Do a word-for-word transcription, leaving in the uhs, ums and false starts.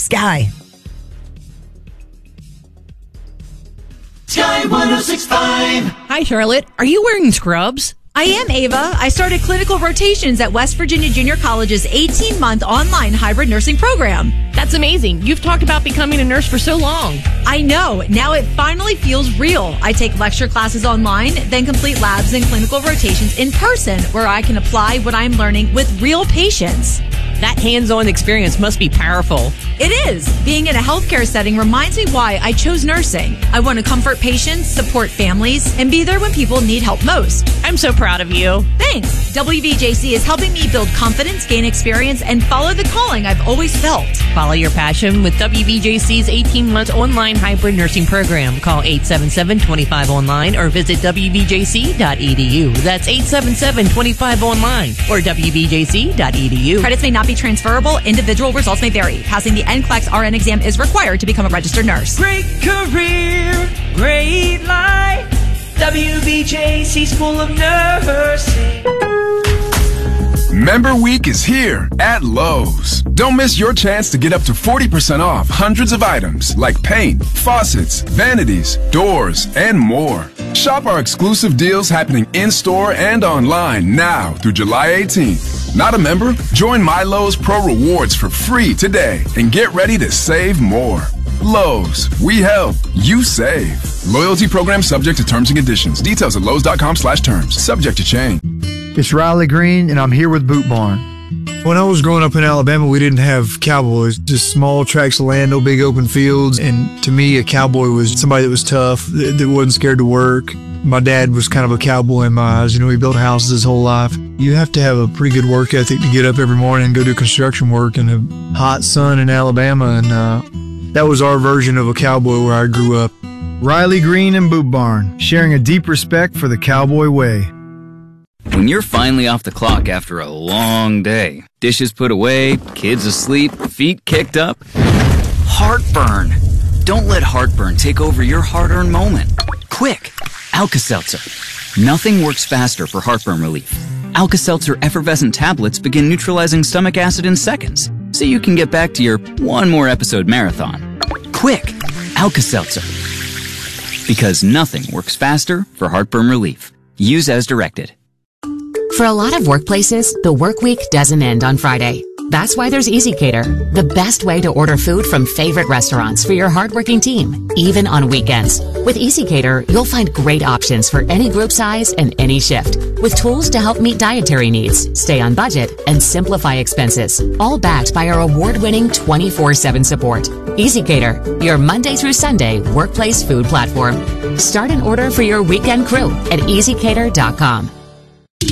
Sky. Sky one oh six point five. Hi, Charlotte. Are you wearing scrubs? I am, Ava. I started clinical rotations at West Virginia Junior College's eighteen-month online hybrid nursing program. That's amazing. You've talked about becoming a nurse for so long. I know. Now it finally feels real. I take lecture classes online, then complete labs and clinical rotations in person, where I can apply what I'm learning with real patients. That hands-on experience must be powerful. It is. Being in a healthcare setting reminds me why I chose nursing. I want to comfort patients, support families, and be there when people need help most. I'm so proud of you. Thanks. W V J C is helping me build confidence, gain experience, and follow the calling I've always felt. Follow your passion with W V J C's eighteen-month online hybrid nursing program. Call eight seven seven, two five online or visit w v j c dot e d u. That's eight seven seven, two five online or w v j c dot e d u. Credits may not be transferable. Individual results may vary. Passing the N C L E X R N exam is required to become a registered nurse. Great career, great life. W V J C School of Nursing. Member Week is here at Lowe's. Don't miss your chance to get up to forty percent off hundreds of items like paint, faucets, vanities, doors, and more. Shop our exclusive deals happening in-store and online now through July eighteenth. Not a member? Join My Lowe's Pro Rewards for free today and get ready to save more. Lowe's, we help, you save. Loyalty program subject to terms and conditions. Details at lowes dot com slash terms. Subject to change. It's Riley Green, and I'm here with Boot Barn. When I was growing up in Alabama, we didn't have cowboys, just small tracts of land, no big open fields. And to me, a cowboy was somebody that was tough, that, that wasn't scared to work. My dad was kind of a cowboy in my eyes. You know, he built houses his whole life. You have to have a pretty good work ethic to get up every morning and go do construction work in the hot sun in Alabama. And uh, that was our version of a cowboy where I grew up. Riley Green and Boot Barn, sharing a deep respect for the cowboy way. When you're finally off the clock after a long day, dishes put away, kids asleep, feet kicked up, heartburn. Don't let heartburn take over your hard-earned moment. Quick, Alka-Seltzer. Nothing works faster for heartburn relief. Alka-Seltzer effervescent tablets begin neutralizing stomach acid in seconds, so you can get back to your one more episode marathon. Quick, Alka-Seltzer. Because nothing works faster for heartburn relief. Use as directed. For a lot of workplaces, the work week doesn't end on Friday. That's why there's EasyCater, the best way to order food from favorite restaurants for your hardworking team, even on weekends. With EasyCater, you'll find great options for any group size and any shift, with tools to help meet dietary needs, stay on budget, and simplify expenses, all backed by our award-winning twenty-four seven support. EasyCater, your Monday through Sunday workplace food platform. Start an order for your weekend crew at easy cater dot com.